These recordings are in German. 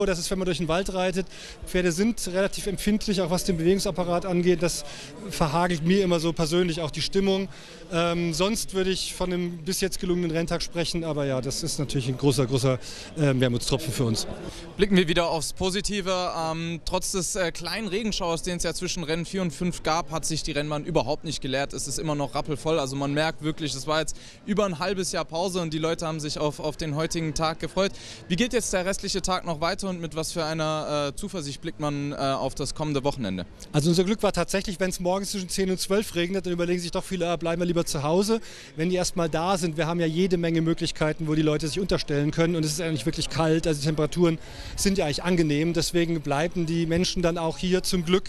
Das ist, wenn man durch den Wald reitet. Pferde sind relativ empfindlich, auch was den Bewegungsapparat angeht. Das verhagelt mir immer so persönlich auch die Stimmung. Sonst würde ich von einem bis jetzt gelungenen Renntag sprechen, aber ja, das ist natürlich ein großer Wermutstropfen für uns. Blicken wir wieder aufs Positive. Trotz des kleinen Regenschauers, den es ja zwischen Rennen 4 und 5 gab, hat sich die Rennbahn überhaupt nicht geleert. Es ist immer noch rappelvoll. Also man merkt wirklich, es war jetzt über ein halbes Jahr Pause und die Leute haben sich auf den heutigen Tag gefreut. Wie geht jetzt der restliche Tag noch weiter und mit was für einer Zuversicht blickt man auf das kommende Wochenende? Also unser Glück war tatsächlich, wenn es morgens zwischen 10 und 12 regnet, dann überlegen sich doch viele, bleiben wir lieber zu Hause. Wenn die erstmal da sind, wir haben ja jede Menge Möglichkeiten, wo die Leute sich unterstellen können und es ist eigentlich wirklich kalt, also die Temperaturen sind ja eigentlich angenehm, deswegen bleiben die Menschen dann auch hier zum Glück.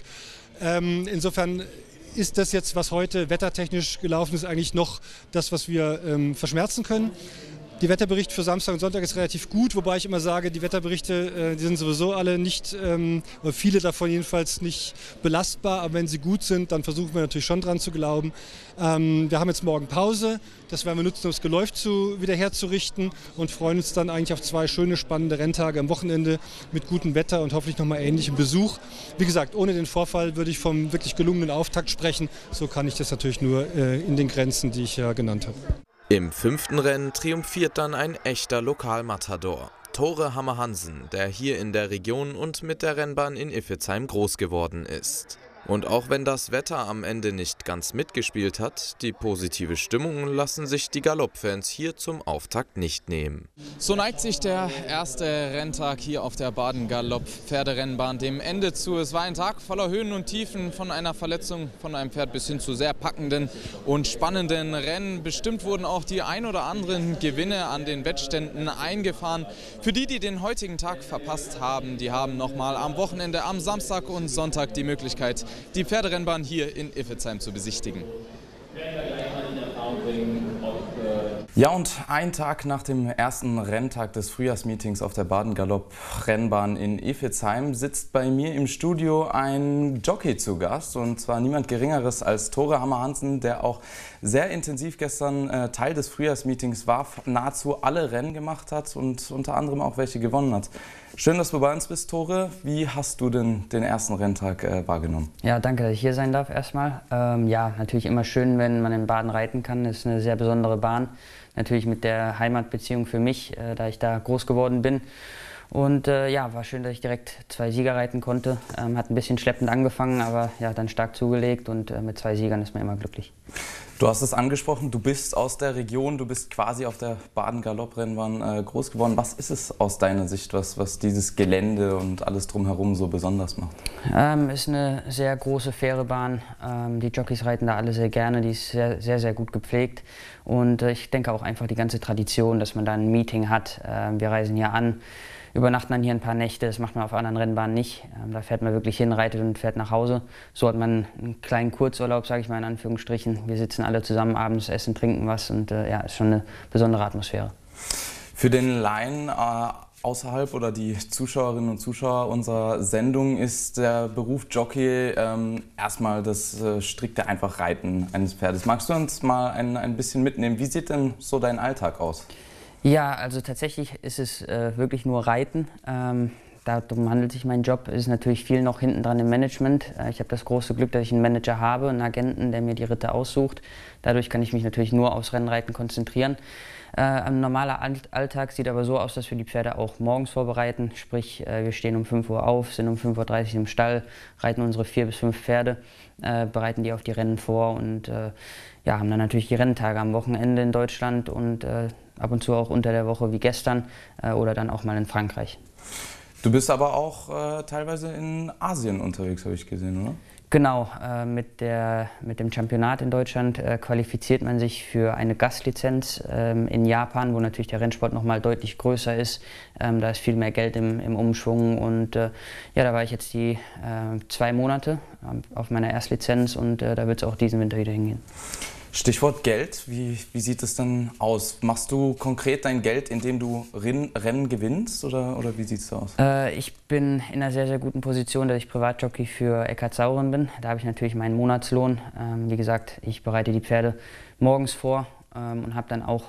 Insofern ist das jetzt, was heute wettertechnisch gelaufen ist, eigentlich noch das, was wir verschmerzen können. Der Wetterbericht für Samstag und Sonntag ist relativ gut, wobei ich immer sage, die Wetterberichte, die sind sowieso alle nicht, oder viele davon jedenfalls nicht belastbar, aber wenn sie gut sind, dann versuchen wir natürlich schon dran zu glauben. Wir haben jetzt morgen Pause, das werden wir nutzen, um das Geläuf wieder herzurichten und freuen uns dann eigentlich auf 2 schöne, spannende Renntage am Wochenende mit gutem Wetter und hoffentlich nochmal ähnlichem Besuch. Wie gesagt, ohne den Vorfall würde ich vom wirklich gelungenen Auftakt sprechen, so kann ich das natürlich nur in den Grenzen, die ich ja genannt habe. Im 5. Rennen triumphiert dann ein echter Lokalmatador. Tore Hammer-Hansen, der hier in der Region und mit der Rennbahn in Iffezheim groß geworden ist. Und auch wenn das Wetter am Ende nicht ganz mitgespielt hat, die positive Stimmung lassen sich die Galoppfans hier zum Auftakt nicht nehmen. So neigt sich der erste Renntag hier auf der Baden-Galopp-Pferderennbahn dem Ende zu. Es war ein Tag voller Höhen und Tiefen, von einer Verletzung von einem Pferd bis hin zu sehr packenden und spannenden Rennen. Bestimmt wurden auch die ein oder anderen Gewinne an den Wettständen eingefahren. Für die den heutigen Tag verpasst haben, die haben nochmal am Wochenende, am Samstag und Sonntag die Möglichkeit, die Pferderennbahn hier in Iffezheim zu besichtigen. Ja, und ein Tag nach dem ersten Renntag des Frühjahrsmeetings auf der Baden-Galopp-Rennbahn in Iffezheim sitzt bei mir im Studio ein Jockey zu Gast, und zwar niemand Geringeres als Tore Hammer-Hansen, der auch sehr intensiv gestern Teil des Frühjahrsmeetings war, nahezu alle Rennen gemacht hat und unter anderem auch welche gewonnen hat. Schön, dass du bei uns bist, Tore. Wie hast du denn den ersten Renntag wahrgenommen? Ja, danke, dass ich hier sein darf erstmal. Ja, natürlich immer schön, wenn man in Baden reiten kann. Das ist eine sehr besondere Bahn. Natürlich mit der Heimatbeziehung für mich, da ich da groß geworden bin. Und ja, war schön, dass ich direkt 2 Sieger reiten konnte. Hat ein bisschen schleppend angefangen, aber ja, dann stark zugelegt, und mit 2 Siegern ist man immer glücklich. Du hast es angesprochen, du bist aus der Region, du bist quasi auf der Baden-Galopp-Rennbahn groß geworden. Was ist es aus deiner Sicht, was dieses Gelände und alles drumherum so besonders macht? Ist eine sehr große, faire Bahn. Die Jockeys reiten da alle sehr gerne, die ist sehr gut gepflegt. Und ich denke auch einfach die ganze Tradition, dass man da ein Meeting hat. Wir reisen hier an, übernachten dann hier ein paar Nächte, das macht man auf anderen Rennbahnen nicht. Da fährt man wirklich hin, reitet und fährt nach Hause. So hat man einen kleinen Kurzurlaub, sage ich mal in Anführungsstrichen. Wir sitzen alle zusammen abends, essen, trinken was, und ja, ist schon eine besondere Atmosphäre. Für den Laien außerhalb oder die Zuschauerinnen und Zuschauer unserer Sendung ist der Beruf Jockey erstmal das strikte einfach Reiten eines Pferdes. Magst du uns mal ein bisschen mitnehmen? Wie sieht denn so dein Alltag aus? Ja, also tatsächlich ist es wirklich nur Reiten. Darum handelt sich mein Job. Es ist natürlich viel noch hinten dran im Management. Ich habe das große Glück, dass ich einen Manager habe, einen Agenten, der mir die Ritter aussucht. Dadurch kann ich mich natürlich nur aufs Rennreiten konzentrieren. Ein normaler Alltag sieht aber so aus, dass wir die Pferde auch morgens vorbereiten. Sprich, wir stehen um 5 Uhr auf, sind um 5:30 Uhr im Stall, reiten unsere 4 bis 5 Pferde, bereiten die auf die Rennen vor und ja, haben dann natürlich die Renntage am Wochenende in Deutschland und ab und zu auch unter der Woche wie gestern oder dann auch mal in Frankreich. Du bist aber auch teilweise in Asien unterwegs, habe ich gesehen, oder? Genau, mit dem Championat in Deutschland qualifiziert man sich für eine Gastlizenz in Japan, wo natürlich der Rennsport noch mal deutlich größer ist. Da ist viel mehr Geld im Umschwung, und ja, da war ich jetzt die 2 Monate auf meiner Erstlizenz, und da wird es auch diesen Winter wieder hingehen. Stichwort Geld, wie sieht es denn aus? Machst du konkret dein Geld, indem du Rennen gewinnst, oder wie sieht es aus? Ich bin in einer sehr guten Position, dass ich Privatjockey für Eckhard Sauren bin. Da habe ich natürlich meinen Monatslohn. Wie gesagt, ich bereite die Pferde morgens vor und habe dann auch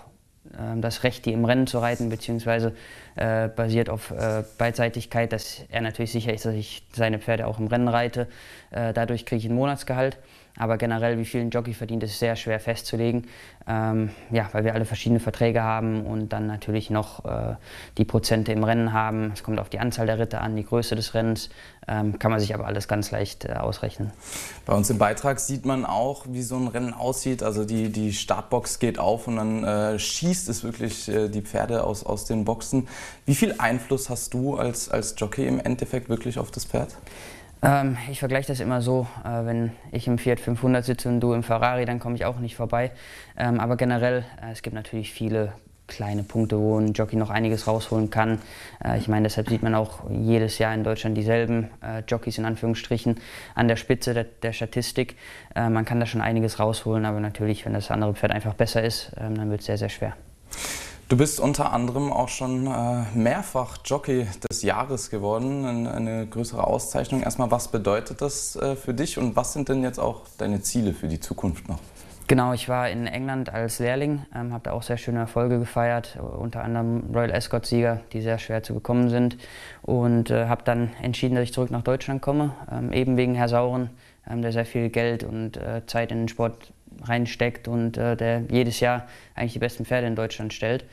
das Recht, die im Rennen zu reiten, beziehungsweise basiert auf Beidseitigkeit, dass er natürlich sicher ist, dass ich seine Pferde auch im Rennen reite. Dadurch kriege ich ein Monatsgehalt. Aber generell, wie viel ein Jockey verdient, ist sehr schwer festzulegen, ja, weil wir alle verschiedene Verträge haben und dann natürlich noch die Prozente im Rennen haben. Es kommt auf die Anzahl der Ritter an, die Größe des Rennens, kann man sich aber alles ganz leicht ausrechnen. Bei uns im Beitrag sieht man auch, wie so ein Rennen aussieht. Also die Startbox geht auf und dann schießt es wirklich die Pferde aus den Boxen. Wie viel Einfluss hast du als Jockey im Endeffekt wirklich auf das Pferd? Ich vergleiche das immer so, wenn ich im Fiat 500 sitze und du im Ferrari, dann komme ich auch nicht vorbei. Aber generell, es gibt natürlich viele kleine Punkte, wo ein Jockey noch einiges rausholen kann. Ich meine, deshalb sieht man auch jedes Jahr in Deutschland dieselben Jockeys in Anführungsstrichen an der Spitze der Statistik. Man kann da schon einiges rausholen, aber natürlich, wenn das andere Pferd einfach besser ist, dann wird es sehr, sehr schwer. Du bist unter anderem auch schon mehrfach Jockey des Jahres geworden, eine größere Auszeichnung. Erstmal, was bedeutet das für dich und was sind denn jetzt auch deine Ziele für die Zukunft noch? Genau, ich war in England als Lehrling, habe da auch sehr schöne Erfolge gefeiert, unter anderem Royal Ascot-Sieger, die sehr schwer zu bekommen sind. Und habe dann entschieden, dass ich zurück nach Deutschland komme, eben wegen Herr Sauren, der sehr viel Geld und Zeit in den Sport reinsteckt und der jedes Jahr eigentlich die besten Pferde in Deutschland stellt.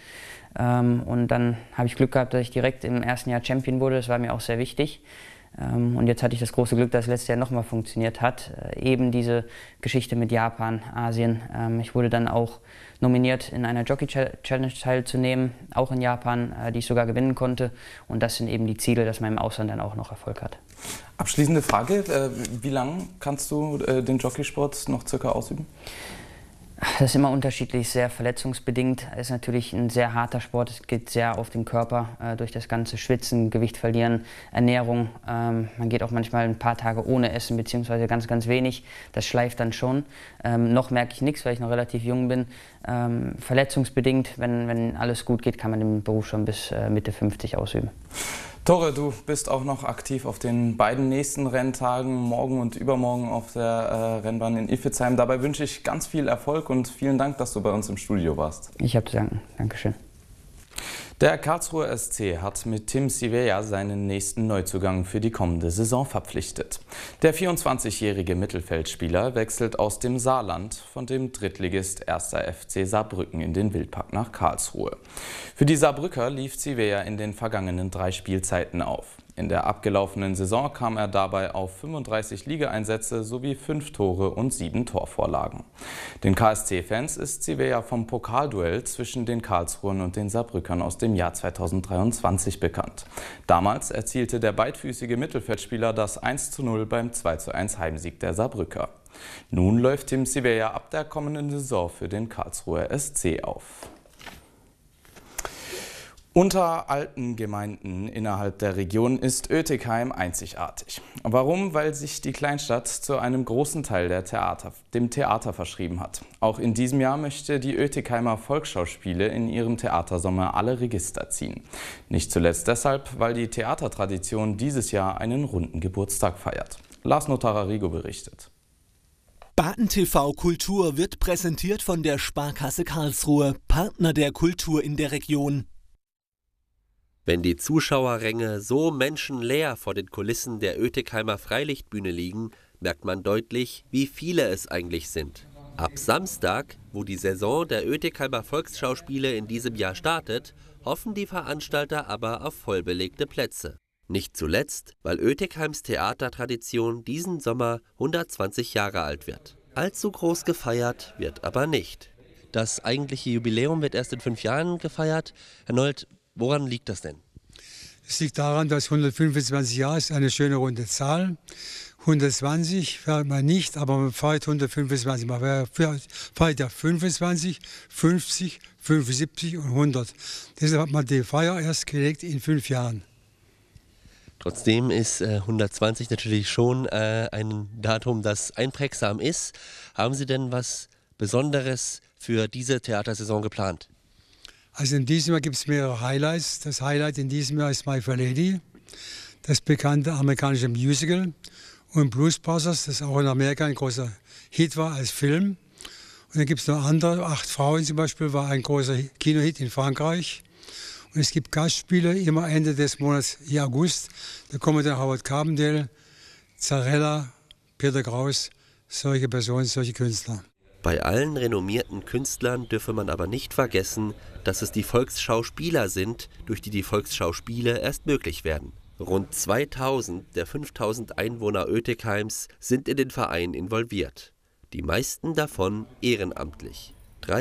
Und dann habe ich Glück gehabt, dass ich direkt im ersten Jahr Champion wurde. Das war mir auch sehr wichtig. Und jetzt hatte ich das große Glück, dass es letztes Jahr nochmal funktioniert hat. Eben diese Geschichte mit Japan, Asien. Ich wurde dann auch nominiert, in einer Jockey Challenge teilzunehmen, auch in Japan, die ich sogar gewinnen konnte. Und das sind eben die Ziele, dass man im Ausland dann auch noch Erfolg hat. Abschließende Frage, wie lange kannst du den Jockeysport noch circa ausüben? Das ist immer unterschiedlich, sehr verletzungsbedingt. Es ist natürlich ein sehr harter Sport, es geht sehr auf den Körper, durch das ganze Schwitzen, Gewicht verlieren, Ernährung. Man geht auch manchmal ein paar Tage ohne Essen, beziehungsweise ganz, ganz wenig. Das schleift dann schon. Noch merke ich nichts, weil ich noch relativ jung bin. Verletzungsbedingt, wenn alles gut geht, kann man den Beruf schon bis Mitte 50 ausüben. Tore, du bist auch noch aktiv auf den beiden nächsten Renntagen, morgen und übermorgen auf der Rennbahn in Iffezheim. Dabei wünsche ich ganz viel Erfolg und vielen Dank, dass du bei uns im Studio warst. Ich habe zu danken. Dankeschön. Der Karlsruher SC hat mit Tim Sivea seinen nächsten Neuzugang für die kommende Saison verpflichtet. Der 24-jährige Mittelfeldspieler wechselt aus dem Saarland von dem Drittligist 1. FC Saarbrücken in den Wildpark nach Karlsruhe. Für die Saarbrücker lief Sivea in den vergangenen 3 Spielzeiten auf. In der abgelaufenen Saison kam er dabei auf 35 Ligaeinsätze sowie 5 Tore und 7 Torvorlagen. Den KSC-Fans ist Sivea vom Pokalduell zwischen den Karlsruhern und den Saarbrückern aus dem Jahr 2023 bekannt. Damals erzielte der beidfüßige Mittelfeldspieler das 1:0 beim 2:1 Heimsieg der Saarbrücker. Nun läuft Tim Sivea ab der kommenden Saison für den Karlsruher SC auf. Unter alten Gemeinden innerhalb der Region ist Oetikheim einzigartig. Warum? Weil sich die Kleinstadt zu einem großen Teil dem Theater verschrieben hat. Auch in diesem Jahr möchte die Oetikheimer Volksschauspiele in ihrem Theatersommer alle Register ziehen. Nicht zuletzt deshalb, weil die Theatertradition dieses Jahr einen runden Geburtstag feiert. Lars Notararigo berichtet. Baden TV Kultur wird präsentiert von der Sparkasse Karlsruhe, Partner der Kultur in der Region. Wenn die Zuschauerränge so menschenleer vor den Kulissen der Oetikheimer Freilichtbühne liegen, merkt man deutlich, wie viele es eigentlich sind. Ab Samstag, wo die Saison der Oetikheimer Volksschauspiele in diesem Jahr startet, hoffen die Veranstalter aber auf vollbelegte Plätze. Nicht zuletzt, weil Oetikheims Theatertradition diesen Sommer 120 Jahre alt wird. Allzu groß gefeiert wird aber nicht. Das eigentliche Jubiläum wird erst in 5 Jahren gefeiert. Herr Nold, woran liegt das denn? Es liegt daran, dass 125 Jahre ist eine schöne runde Zahl. 120 feiert man nicht, aber man feiert 125. Man feiert ja 25, 50, 75 und 100. Deshalb hat man die Feier erst gelegt in 5 Jahren. Trotzdem ist 120 natürlich schon ein Datum, das einprägsam ist. Haben Sie denn was Besonderes für diese Theatersaison geplant? Also in diesem Jahr gibt es mehrere Highlights. Das Highlight in diesem Jahr ist My Fair Lady, das bekannte amerikanische Musical, und Blues Brothers, das auch in Amerika ein großer Hit war als Film. Und dann gibt es noch andere, 8 Frauen zum Beispiel, war ein großer Kinohit in Frankreich. Und es gibt Gastspiele immer Ende des Monats, hier August. Da kommen dann Howard Carpendale, Zarella, Peter Kraus, solche Personen, solche Künstler. Bei allen renommierten Künstlern dürfe man aber nicht vergessen, dass es die Volksschauspieler sind, durch die Volksschauspiele erst möglich werden. Rund 2000 der 5000 Einwohner Oetekheims sind in den Verein involviert. Die meisten davon ehrenamtlich.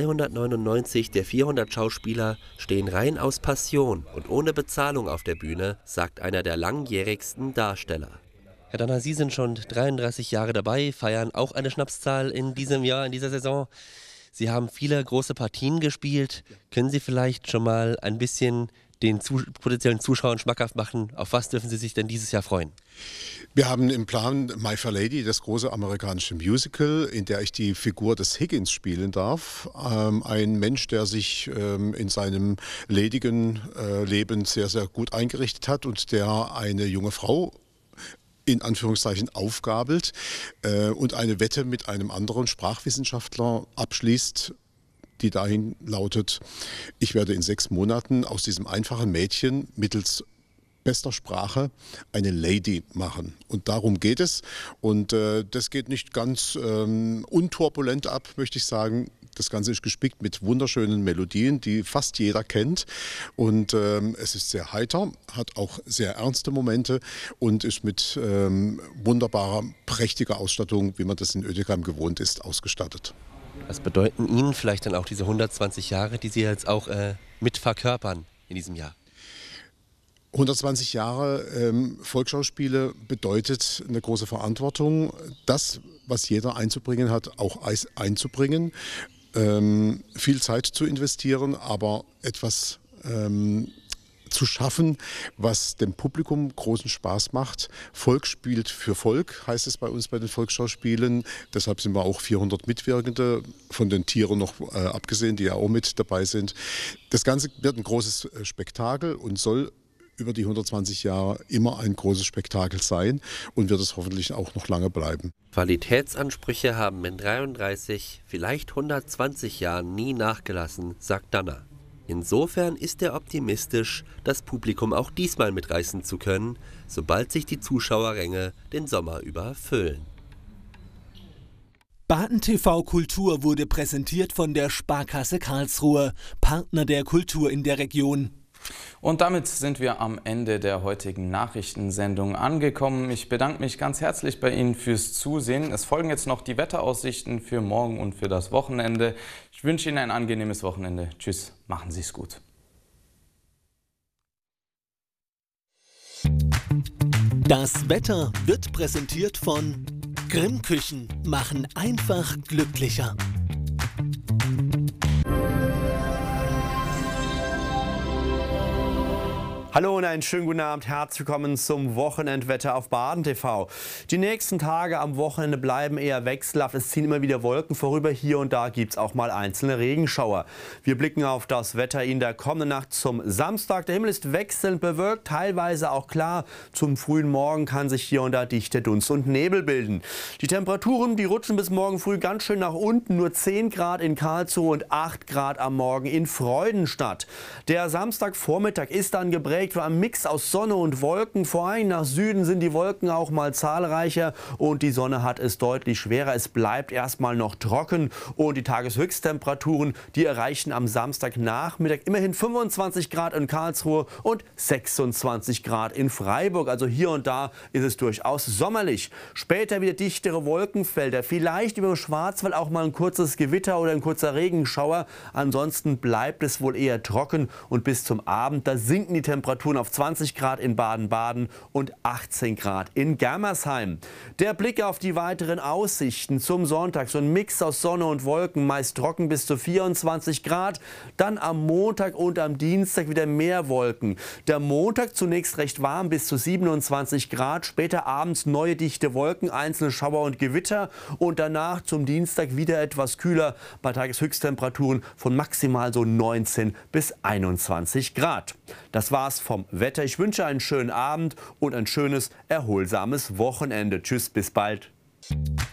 399 der 400 Schauspieler stehen rein aus Passion und ohne Bezahlung auf der Bühne, sagt einer der langjährigsten Darsteller. Herr Danner, Sie sind schon 33 Jahre dabei, feiern auch eine Schnapszahl in diesem Jahr, in dieser Saison. Sie haben viele große Partien gespielt. Können Sie vielleicht schon mal ein bisschen den potenziellen Zuschauern schmackhaft machen? Auf was dürfen Sie sich denn dieses Jahr freuen? Wir haben im Plan My Fair Lady, das große amerikanische Musical, in der ich die Figur des Higgins spielen darf. Ein Mensch, der sich in seinem ledigen Leben sehr, sehr gut eingerichtet hat und der eine junge Frau in Anführungszeichen aufgabelt und eine Wette mit einem anderen Sprachwissenschaftler abschließt, die dahin lautet: Ich werde in 6 Monaten aus diesem einfachen Mädchen mittels bester Sprache eine Lady machen. Und darum geht es. Und das geht nicht ganz unturbulent ab, möchte ich sagen. Das Ganze ist gespickt mit wunderschönen Melodien, die fast jeder kennt. Und es ist sehr heiter, hat auch sehr ernste Momente und ist mit wunderbarer, prächtiger Ausstattung, wie man das in Oetekheim gewohnt ist, ausgestattet. Was bedeuten Ihnen vielleicht dann auch diese 120 Jahre, die Sie jetzt auch mit verkörpern in diesem Jahr? 120 Jahre Volksschauspiele bedeutet eine große Verantwortung, das, was jeder einzubringen hat, auch einzubringen, viel Zeit zu investieren, aber etwas zu schaffen, was dem Publikum großen Spaß macht. Volk spielt für Volk, heißt es bei uns bei den Volksschauspielen. Deshalb sind wir auch 400 Mitwirkende, von den Tieren noch abgesehen, die ja auch mit dabei sind. Das Ganze wird ein großes Spektakel und soll über die 120 Jahre immer ein großes Spektakel sein und wird es hoffentlich auch noch lange bleiben. Qualitätsansprüche haben in 33, vielleicht 120 Jahren nie nachgelassen, sagt Danner. Insofern ist er optimistisch, das Publikum auch diesmal mitreißen zu können, sobald sich die Zuschauerränge den Sommer über füllen. Baden TV Kultur wurde präsentiert von der Sparkasse Karlsruhe, Partner der Kultur in der Region. Und damit sind wir am Ende der heutigen Nachrichtensendung angekommen. Ich bedanke mich ganz herzlich bei Ihnen fürs Zusehen. Es folgen jetzt noch die Wetteraussichten für morgen und für das Wochenende. Ich wünsche Ihnen ein angenehmes Wochenende. Tschüss, machen Sie es gut. Das Wetter wird präsentiert von Grimm Küchen, machen einfach glücklicher. Hallo und einen schönen guten Abend, herzlich willkommen zum Wochenendwetter auf Baden TV. Die nächsten Tage am Wochenende bleiben eher wechselhaft, es ziehen immer wieder Wolken vorüber, hier und da gibt es auch mal einzelne Regenschauer. Wir blicken auf das Wetter in der kommenden Nacht zum Samstag. Der Himmel ist wechselnd bewölkt, teilweise auch klar. Zum frühen Morgen kann sich hier und da dichte Dunst und Nebel bilden. Die Temperaturen, die rutschen bis morgen früh ganz schön nach unten, nur 10 Grad in Karlsruhe und 8 Grad am Morgen in Freudenstadt. Der Samstagvormittag ist dann geprägt von einem Mix aus Sonne und Wolken. Vor allem nach Süden sind die Wolken auch mal zahlreicher und die Sonne hat es deutlich schwerer. Es bleibt erstmal noch trocken und die Tageshöchsttemperaturen, die erreichen am Samstagnachmittag immerhin 25 Grad in Karlsruhe und 26 Grad in Freiburg. Also hier und da ist es durchaus sommerlich. Später wieder dichtere Wolkenfelder, vielleicht über dem Schwarzwald auch mal ein kurzes Gewitter oder ein kurzer Regenschauer. Ansonsten bleibt es wohl eher trocken und bis zum Abend, da sinken die Temperaturen auf 20 Grad in Baden-Baden und 18 Grad in Germersheim. Der Blick auf die weiteren Aussichten zum Sonntag, so ein Mix aus Sonne und Wolken, meist trocken bis zu 24 Grad. Dann am Montag und am Dienstag wieder mehr Wolken. Der Montag zunächst recht warm bis zu 27 Grad, später abends neue dichte Wolken, einzelne Schauer und Gewitter und danach zum Dienstag wieder etwas kühler bei Tageshöchsttemperaturen von maximal so 19 bis 21 Grad. Das war's vom Wetter. Ich wünsche einen schönen Abend und ein schönes, erholsames Wochenende. Tschüss, bis bald.